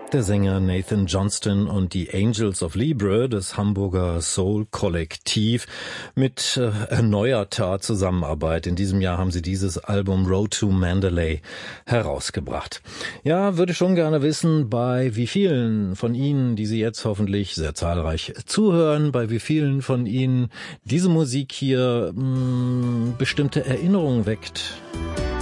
Der Sänger Nathan Johnston und die Angels of Libre, das Hamburger Soul-Kollektiv, mit erneuerter Zusammenarbeit. In diesem Jahr haben sie dieses Album Road to Mandalay herausgebracht. Ja, würde schon gerne wissen, bei wie vielen von Ihnen, die Sie jetzt hoffentlich sehr zahlreich zuhören, bei wie vielen von Ihnen diese Musik hier bestimmte Erinnerungen weckt.